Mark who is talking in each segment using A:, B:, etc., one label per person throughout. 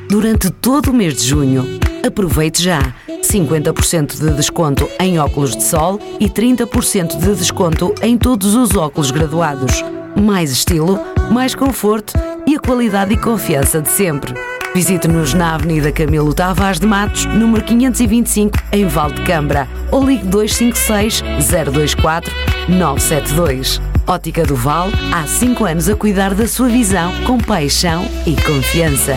A: durante todo o mês de junho. Aproveite já! 50% de desconto em óculos de sol e 30% de desconto em todos os óculos graduados. Mais estilo, mais conforto e a qualidade e confiança de sempre. Visite-nos na Avenida Camilo Tavares de Matos, número 525, em Valdecambra, ou ligue 256 024 972. Ótica do Val, há 5 anos a cuidar da sua visão com paixão e confiança.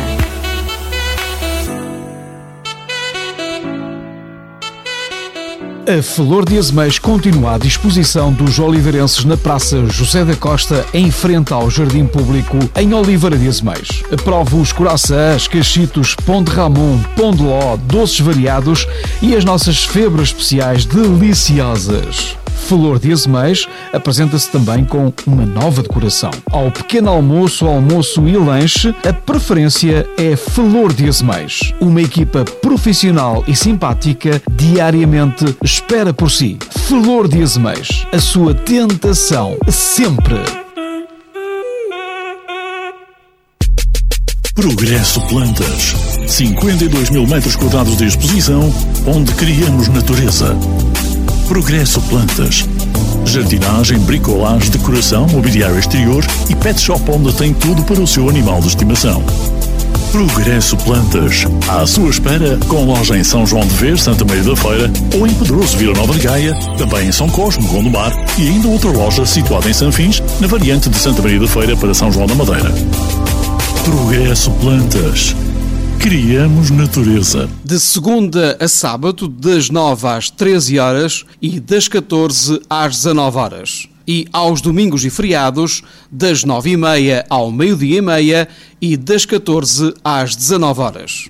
B: A Flor de Azeméis continua à disposição dos oliveirenses na Praça José da Costa, em frente ao Jardim Público, em Oliveira de Azeméis. Prove os coraçãs, cachitos, pão de Ramon, pão de ló, doces variados e as nossas febras especiais deliciosas. Flor de Azeméis apresenta-se também com uma nova decoração. Ao pequeno almoço, almoço e lanche, a preferência é Flor de Azeméis. Uma equipa profissional e simpática diariamente espera por si. Flor de Azeméis, a sua tentação sempre.
C: Progresso Plantas. 52 mil metros quadrados de exposição, onde criamos natureza. Progresso Plantas. Jardinagem, bricolagem, decoração, mobiliário exterior e pet shop onde tem tudo para o seu animal de estimação. Progresso Plantas. À sua espera, com loja em São João de Vez, Santa Maria da Feira, ou em Pedroso, Vila Nova de Gaia, também em São Cosme, Gondomar, e ainda outra loja situada em Sanfins, na variante de Santa Maria da Feira para São João da Madeira. Progresso Plantas. Criamos natureza.
B: De segunda a sábado, das 9 às 13 horas e das 14 às 19 horas. E aos domingos e feriados, das 9h30 ao meio-dia e meia e das 14 às 19 horas.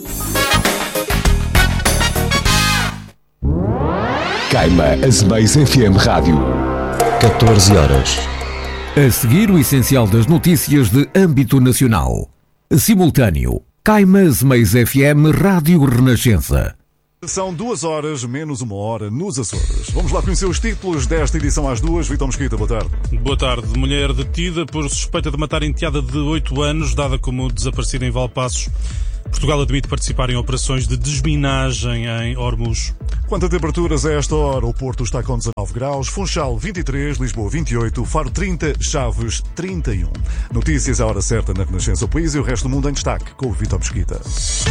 D: Caima Azeméis FM Rádio. 14 horas.
E: A seguir, o essencial das notícias de âmbito nacional. Simultâneo. Caima Azeméis FM Rádio Renascença.
F: São 2 horas menos 1 hora nos Açores. Vamos lá conhecer os títulos desta edição às 2. Vitor Mesquita, boa tarde.
G: Boa tarde. Mulher detida por suspeita de matar enteada de 8 anos, dada como desaparecida em Valpassos. Portugal admite participar em operações de desminagem em Ormuz.
F: Quanto a temperaturas a esta hora, o Porto está com 19 graus, Funchal 23, Lisboa 28, Faro 30, Chaves 31. Notícias à hora certa na Renascença, o país e o resto do mundo em destaque, com o Vitor Mesquita.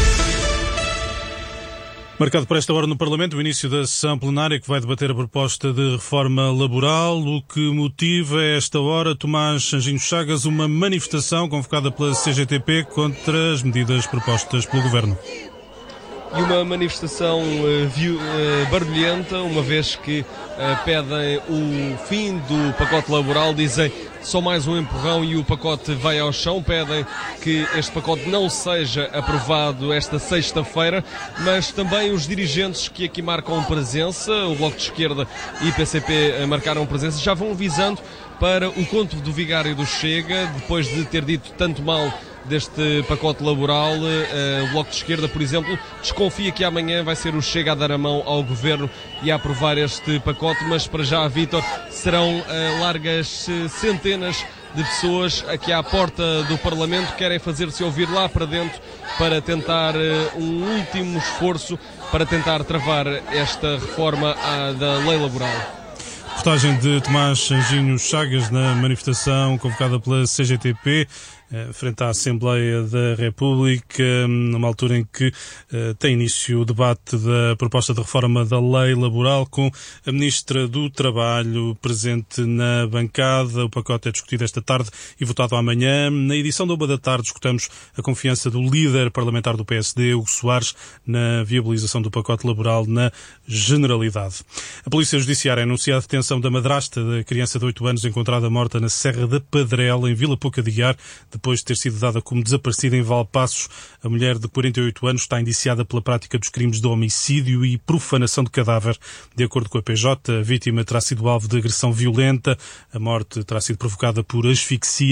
G: Marcado para esta hora no Parlamento o início da sessão plenária que vai debater a proposta de reforma laboral, o que motiva a esta hora Tomás Anjinho Chagas uma manifestação convocada pela CGTP contra as medidas propostas pelo Governo.
H: E uma manifestação barulhenta, uma vez que pedem o fim do pacote laboral, dizem só mais um empurrão e o pacote vai ao chão, pedem que este pacote não seja aprovado esta sexta-feira, mas também os dirigentes que aqui marcam presença, o Bloco de Esquerda e PCP marcaram presença, já vão avisando para o conto do vigário do Chega, depois de ter dito tanto mal deste pacote laboral. O Bloco de Esquerda, por exemplo, desconfia que amanhã vai ser o Chega a dar a mão ao Governo e a aprovar este pacote, mas para já, Vítor, serão largas centenas de pessoas aqui à porta do Parlamento que querem fazer-se ouvir lá para dentro para tentar um último esforço para tentar travar esta reforma da lei laboral.
G: Reportagem de Tomás Anjinho Chagas na manifestação convocada pela CGTP frente à Assembleia da República, numa altura em que tem início o debate da proposta de reforma da lei laboral com a Ministra do Trabalho presente na bancada. O pacote é discutido esta tarde e votado amanhã. Na edição da 1 da tarde discutamos a confiança do líder parlamentar do PSD, Hugo Soares, na viabilização do pacote laboral na generalidade. A Polícia Judiciária anuncia a detenção da madrasta da criança de 8 anos encontrada morta na Serra da Padrela, em Vila Pouca de Guiar, depois de ter sido dada como desaparecida em Valpassos. A mulher de 48 anos está indiciada pela prática dos crimes de homicídio e profanação de cadáver. De acordo com a PJ, a vítima terá sido alvo de agressão violenta. A morte terá sido provocada por asfixia.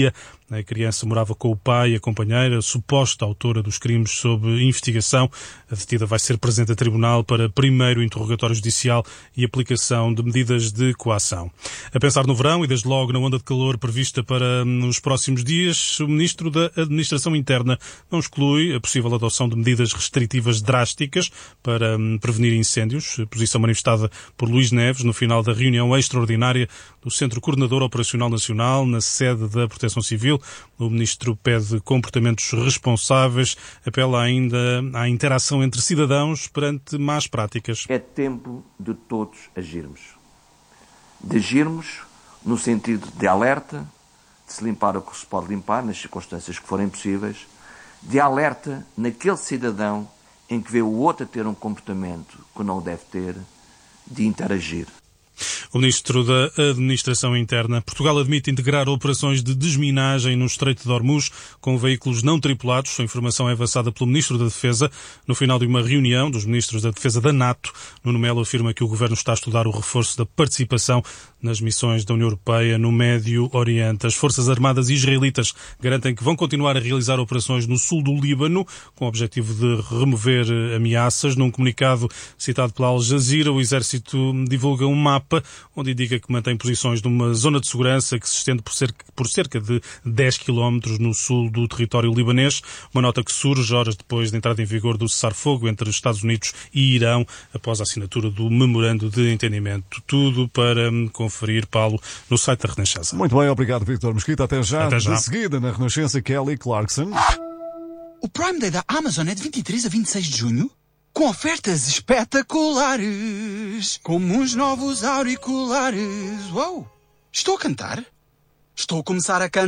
G: A criança morava com o pai e a companheira, suposta autora dos crimes sob investigação. A detida vai ser presente a tribunal para primeiro interrogatório judicial e aplicação de medidas de coação. A pensar no verão e desde logo na onda de calor prevista para os próximos dias, o Ministro da Administração Interna não exclui a possível adoção de medidas restritivas drásticas para prevenir incêndios, posição manifestada por Luís Neves no final da reunião extraordinária do Centro Coordenador Operacional Nacional, na sede da Proteção Civil. O Ministro pede comportamentos responsáveis, apela ainda à interação entre cidadãos perante más práticas.
I: É tempo de todos agirmos. De agirmos no sentido de alerta, de se limpar o que se pode limpar, nas circunstâncias que forem possíveis, de alerta naquele cidadão em que vê o outro a ter um comportamento que não deve ter, de interagir.
G: O Ministro da Administração Interna. Portugal admite integrar operações de desminagem no Estreito de Hormuz com veículos não tripulados. A informação é avançada pelo Ministro da Defesa no final de uma reunião dos Ministros da Defesa da NATO. Nuno Melo afirma que o Governo está a estudar o reforço da participação nas missões da União Europeia no Médio Oriente. As Forças Armadas israelitas garantem que vão continuar a realizar operações no sul do Líbano com o objetivo de remover ameaças. Num comunicado citado pela Al Jazeera, o Exército divulga um mapa onde indica que mantém posições numa zona de segurança que se estende por cerca de 10 km no sul do território libanês. Uma nota que surge horas depois da entrada em vigor do cessar-fogo entre Estados Unidos e Irão, após a assinatura do memorando de entendimento. Tudo para conferir, Paulo, no site da Renascença.
F: Muito bem, obrigado, Vítor Mesquita. Até já.
G: Até já.
F: De seguida, na Renascença, Kelly Clarkson.
J: O Prime Day da Amazon é de 23 a 26 de junho? Com ofertas espetaculares, como uns novos auriculares. Uau! Estou a cantar? Estou a começar a cantar.